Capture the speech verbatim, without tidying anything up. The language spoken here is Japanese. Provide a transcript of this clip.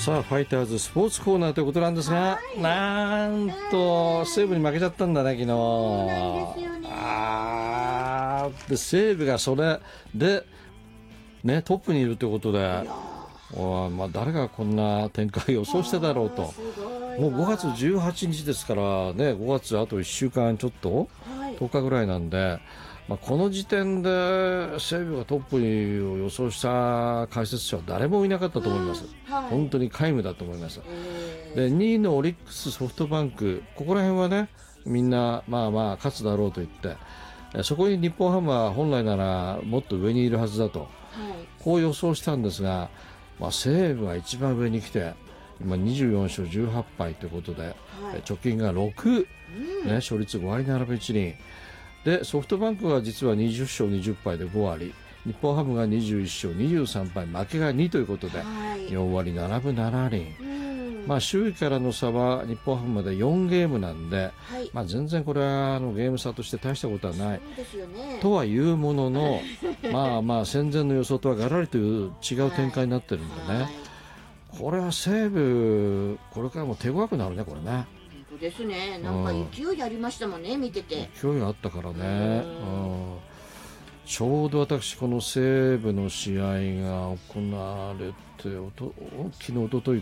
さあファイターズスポーツコーナーということなんですが、なんと西武に負けちゃったんだね昨日。 そうなんですよね。 あーで西武がそれで、ね、トップにいるということで、おまあ、誰がこんな展開を予想してだろうと。もうごがつじゅうはちにちですからね、ごがつあといっしゅうかんちょっと、はい、とおかぐらいなんで、まあ、この時点で西武がトップを予想した解説者は誰もいなかったと思います、はい、本当に皆無だと思います。でにいのオリックス、ソフトバンク、ここら辺はねみんなまあまあ勝つだろうと言って、そこに日本ハムは本来ならもっと上にいるはずだと、はい、こう予想したんですが、まあ、西武が一番上に来て今にじゅうよんしょうじゅうはっぱいということで、はい、貯金がろく、うんね、勝率ごわりななぶいちりんで、ソフトバンクは実はにじゅっしょうにじゅっぱいでごわり、日本ハムがにじゅういっしょうにじゅうさんぱい、負けがにということで、はい、よんわりななぶななりん、うんまあ、周囲からの差は日本ハムまでよんゲームなんで、はい、まあ、全然これはあのゲーム差として大したことはない、 そうですよね、 とはいうもののまあまあ戦前の予想とはガラリという違う展開になってるんでね、はいはい、これは西武これからも手強くなるねこれね。 ですね、なんか勢いありましたもんね、うん、見てて勢いあったからね、うんうん、ちょうど私この西武の試合が行われておと昨日おととい